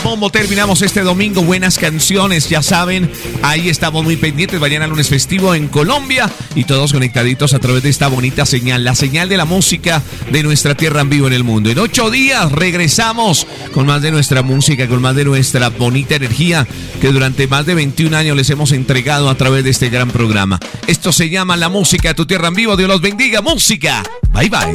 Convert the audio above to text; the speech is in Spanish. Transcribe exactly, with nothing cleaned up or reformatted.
Como terminamos este domingo, buenas canciones, ya saben, ahí estamos muy pendientes. Mañana lunes festivo en Colombia y todos conectaditos a través de esta bonita señal, la señal de la música de nuestra tierra en vivo en el mundo. En ocho días regresamos con más de nuestra música, con más de nuestra bonita energía que durante más de veintiún años les hemos entregado a través de este gran programa. Esto se llama La Música de tu Tierra en Vivo. Dios los bendiga, música. Bye bye.